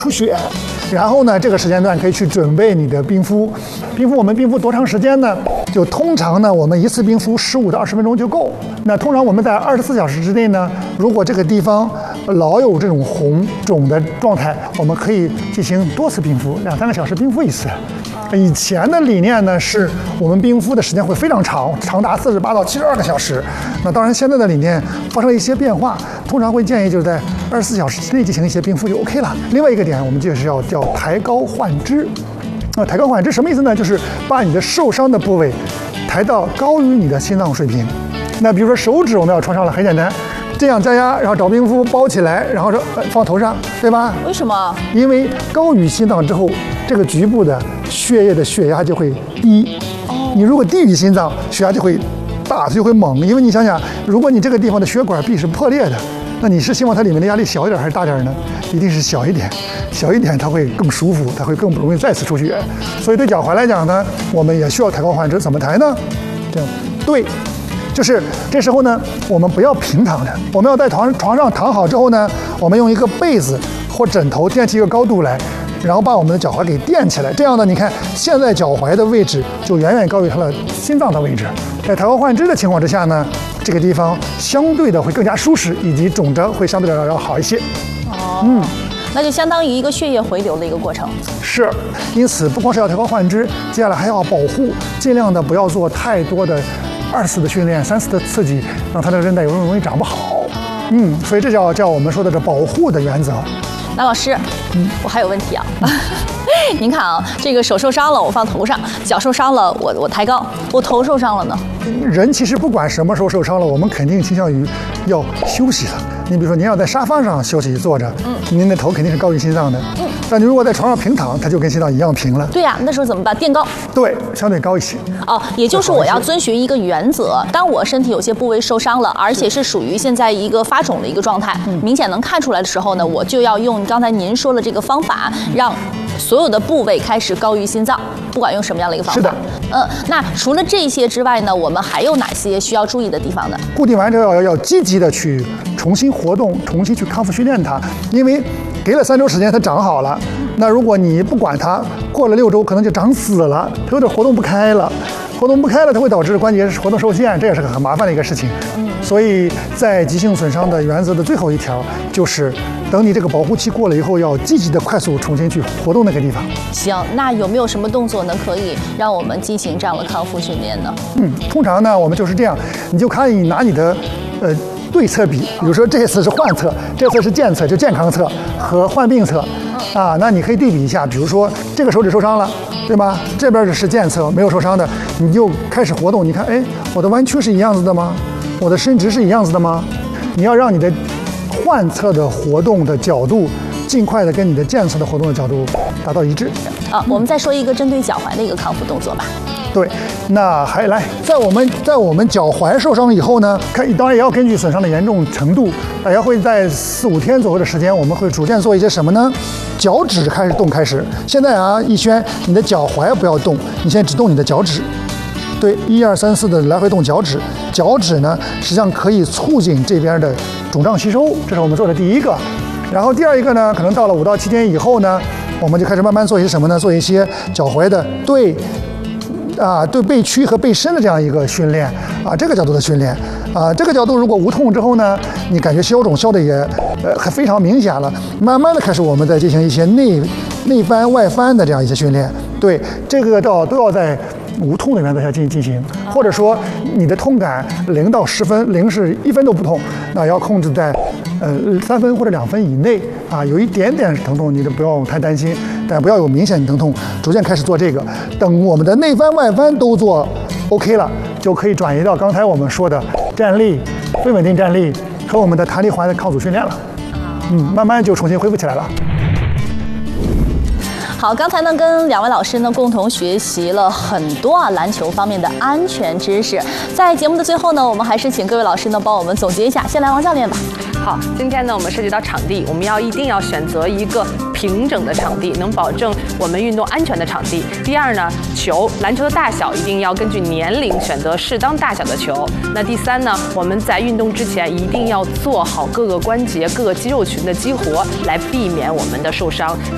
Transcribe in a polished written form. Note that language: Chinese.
出血，然后呢，这个时间段可以去准备你的冰敷。我们冰敷多长时间呢？就通常呢，我们一次冰敷15到20分钟就够。那通常我们在24小时之内呢，如果这个地方老有这种红肿的状态，我们可以进行多次冰敷，2、3个小时冰敷一次。以前的理念呢，是我们冰敷的时间会非常长，长达48到72个小时。那当然，现在的理念发生了一些变化，通常会建议就是在24小时之内进行一些冰敷就 OK 了。另外一个点，我们就是要叫抬高换肢。抬高换肢什么意思呢？就是把你的受伤的部位抬到高于你的心脏水平。那比如说手指我们要创伤了，很简单，这样加压，然后找冰敷包起来，然后放头上，对吧？ 为什么？ 因为高于心脏之后，这个局部的血液的血压就会低。你如果低于心脏，血压就会大，就会猛。因为你想想，如果你这个地方的血管壁是破裂的，那你是希望它里面的压力小一点还是大点呢？一定是小一点，小一点它会更舒服，它会更不容易再次出血。所以对脚踝来讲呢，我们也需要抬高换肢。怎么抬呢？这样，对，就是这时候呢，我们不要平躺着，我们要在床上躺好之后呢，我们用一个被子或枕头垫起一个高度来，然后把我们的脚踝给垫起来。这样呢，你看现在脚踝的位置就远远高于它的心脏的位置。在抬高换肢的情况之下呢，这个地方相对的会更加舒适，以及肿着会相对的要好一些。 那就相当于一个血液回流的一个过程。 是，因此不光是要抬高换肢，接下来还要保护，尽量的不要做太多的2次的训练、3次的刺激，让它的韧带容易长不好。所以这叫我们说的这保护的原则。 那老师，我还有问题啊。您看啊，这个手受伤了，我放头上；脚受伤了，我抬高；我头受伤了呢？ 人其实不管什么时候受伤了，我们肯定倾向于要休息的。你比如说，您要在沙发上休息坐着，您的头肯定是高于心脏的。但你如果在床上平躺，它就跟心脏一样平了。 对呀，那时候怎么办？垫高。 对，相对高一些。 也就是我要遵循一个原则：当我身体有些部位受伤了，而且是属于现在一个发肿的一个状态，明显能看出来的时候呢，我就要用刚才您说的这个方法，让所有的部位开始高于心脏，不管用什么样的一个方法。 是的。 那除了这些之外呢，我们还有哪些需要注意的地方呢？ 固定完之后要积极的去重新活动，重新去康复训练它，因为给了3周时间它长好了。那如果你不管它，过了6周可能就长死了，它有点活动不开了。活动不开了，它会导致关节活动受限，这也是个很麻烦的一个事情。所以在急性损伤的原则的最后一条就是，等你这个保护期过了以后，要积极的快速重新去活动那个地方。 行，那有没有什么动作可以让我们进行这样的康复训练呢？ 通常呢，我们就是这样，你就看你拿你的对侧比，比如说这次是患侧，这次是健侧，就健康侧和患病侧。那你可以对比一下，比如说这个手指受伤了，对吧？这边是健侧没有受伤的，你就开始活动。你看，我的弯曲是一样子的吗？我的伸直是一样子的吗？你要让你的患侧的活动的角度尽快的跟你的健侧的活动的角度达到一致。 我们再说一个针对脚踝的一个康复动作吧。 对，那还来，在我们脚踝受伤以后呢，当然也要根据损伤的严重程度，大家会在4、5天左右的时间，我们会逐渐做一些什么呢？脚趾开始动开始。现在逸轩，你的脚踝不要动，你现在只动你的脚趾。对，1、2、3、4的来回动脚趾。脚趾呢，实际上可以促进这边的肿胀吸收，这是我们做的第一个。然后第二一个呢，可能到了5到7天以后呢，我们就开始慢慢做一些什么呢？做一些脚踝的对背屈和背伸的这样一个训练这个角度的训练这个角度如果无痛之后呢，你感觉消肿消的也还非常明显了，慢慢的开始我们再进行一些内翻外翻的这样一些训练。对，这个都要在无痛的原则下进行，或者说你的痛感0到10分，0是1分都不痛，那要控制在3分或者2分以内有一点点疼痛，你就不要太担心，但不要有明显的疼痛，逐渐开始做这个。等我们的内翻外翻都做 OK 了，就可以转移到刚才我们说的站立、非稳定站立和我们的弹力环的抗阻训练了。慢慢就重新恢复起来了。 好，刚才呢跟2位老师呢共同学习了很多篮球方面的安全知识。在节目的最后呢，我们还是请各位老师呢帮我们总结一下。先来王教练吧。 好，今天呢我们涉及到场地，我们一定要选择一个平整的场地，能保证我们运动安全的场地。第二呢，篮球的大小一定要根据年龄选择适当大小的球。那第三呢，我们在运动之前一定要做好各个关节、各个肌肉群的激活，来避免我们的受伤。